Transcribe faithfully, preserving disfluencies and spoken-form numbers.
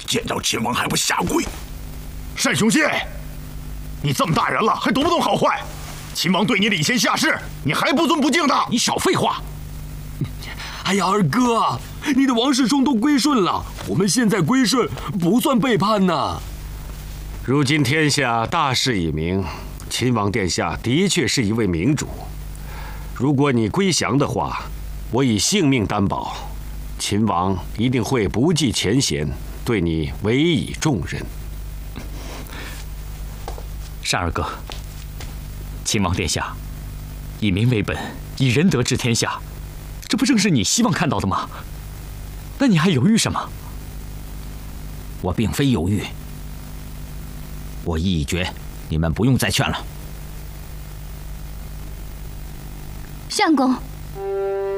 见到秦王还不下跪？ 单雄信，你这么大人了，还懂不懂好坏？秦王对你礼贤下士，你还不尊不敬的？ 你少废话！ 哎呀，二哥，你的王世充都归顺了，我们现在归顺不算背叛呐。 如今天下大势已明，秦王殿下的确是一位明主。如果你归降的话，我以性命担保，秦王一定会不计前嫌，对你委以重任。 单二哥，秦王殿下以民为本，以仁德治天下，这不正是你希望看到的吗？那你还犹豫什么？ 我并非犹豫，我意已决，你们不用再劝了。 相公，